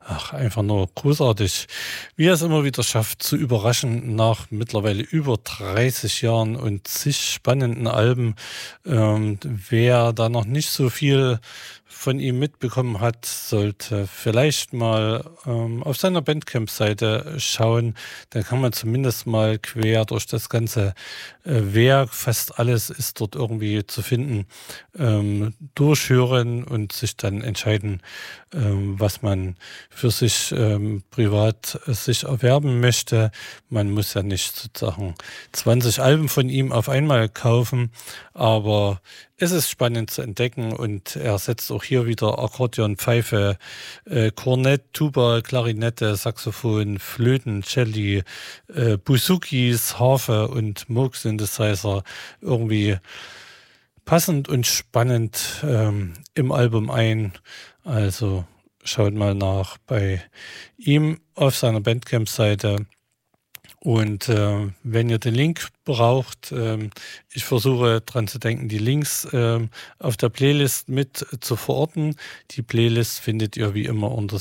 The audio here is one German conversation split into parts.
Ach, einfach nur großartig, wie er es immer wieder schafft, zu überraschen nach mittlerweile über 30 Jahren und zig spannenden Alben. Wer da noch nicht so viel von ihm mitbekommen hat, sollte vielleicht mal auf seiner Bandcamp-Seite schauen. Dann kann man zumindest mal quer durch das ganze Werk, fast alles ist dort irgendwie zu finden, durchhören und sich dann entscheiden, was man für sich privat sich erwerben möchte. Man muss ja nicht sozusagen 20 Alben von ihm auf einmal kaufen, aber es ist spannend zu entdecken und er setzt auch hier wieder Akkordeon, Pfeife, Kornett, Tuba, Klarinette, Saxophon, Flöten, Celli, Buzukis, Harfe und Moog Synthesizer irgendwie passend und spannend im Album ein. Also schaut mal nach bei ihm auf seiner Bandcamp-Seite. Und wenn ihr den Link braucht, ich versuche dran zu denken, die Links auf der Playlist mit zu verorten. Die Playlist findet ihr wie immer unter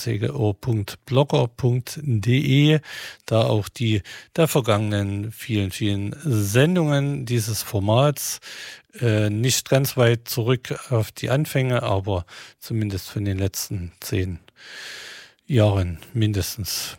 segelohr.blogger.de, da auch die der vergangenen vielen, vielen Sendungen dieses Formats, nicht ganz weit zurück auf die Anfänge, aber zumindest von den letzten 10 Jahren mindestens.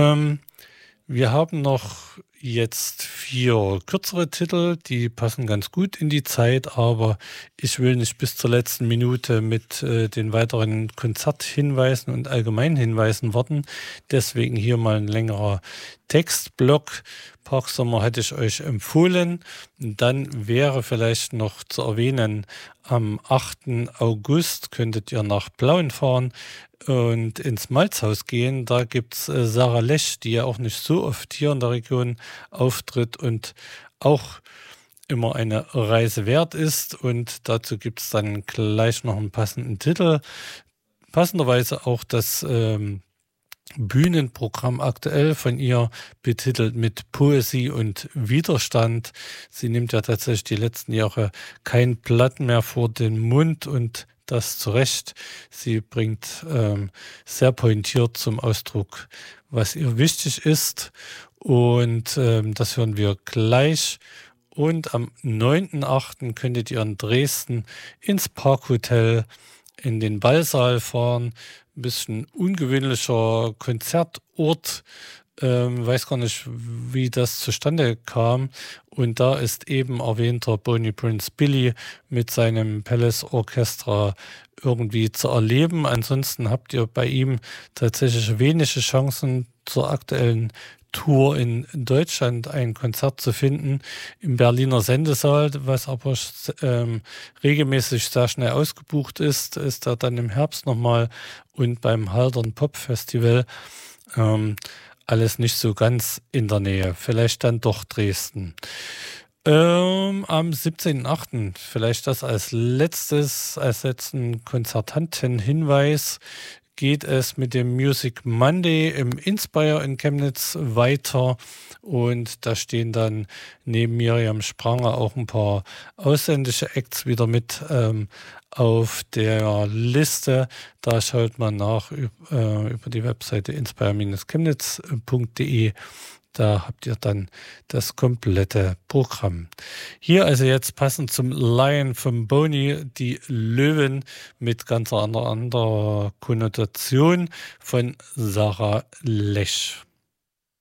Wir haben noch jetzt 4 kürzere Titel, die passen ganz gut in die Zeit, aber ich will nicht bis zur letzten Minute mit den weiteren Konzerthinweisen und Allgemeinhinweisen warten. Deswegen hier mal ein längerer Textblock. Parksommer hatte ich euch empfohlen. Dann wäre vielleicht noch zu erwähnen, am 8. August könntet ihr nach Plauen fahren und ins Malzhaus gehen. Da gibt es Sarah Lech, die ja auch nicht so oft hier in der Region auftritt und auch immer eine Reise wert ist. Und dazu gibt es dann gleich noch einen passenden Titel. Passenderweise auch das Bühnenprogramm aktuell von ihr betitelt mit Poesie und Widerstand. Sie nimmt ja tatsächlich die letzten Jahre kein Blatt mehr vor den Mund und das zu Recht. Sie bringt sehr pointiert zum Ausdruck, was ihr wichtig ist. Und das hören wir gleich. Und am 9.8. könntet ihr in Dresden ins Parkhotel in den Ballsaal fahren. Ein bisschen ungewöhnlicher Konzertort. Weiß gar nicht, wie das zustande kam. Und da ist eben erwähnter Bonnie Prince Billy mit seinem Palace Orchestra irgendwie zu erleben. Ansonsten habt ihr bei ihm tatsächlich wenige Chancen zur aktuellen Tour in Deutschland ein Konzert zu finden im Berliner Sendesaal, was aber regelmäßig sehr schnell ausgebucht ist er dann im Herbst nochmal und beim Haldern Pop Festival alles nicht so ganz in der Nähe, vielleicht dann doch Dresden. Am 17.8. vielleicht das als letzten Konzertantenhinweis geht es mit dem Music Monday im Inspire in Chemnitz weiter und da stehen dann neben Miriam Spranger auch ein paar ausländische Acts wieder mit auf der Liste. Da schaut man nach über die Webseite inspire-chemnitz.de. Da habt ihr dann das komplette Programm. Hier also jetzt passend zum Lion von Boney, die Löwen mit ganz anderer Konnotation von Sarah Lech.